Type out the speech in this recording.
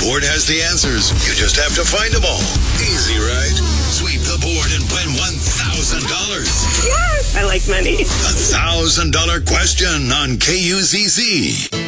board has the answers. You just have to find them all. Easy, right? Sweep the board and win $1,000. Yes, I like money. $1,000 question on KUZZ.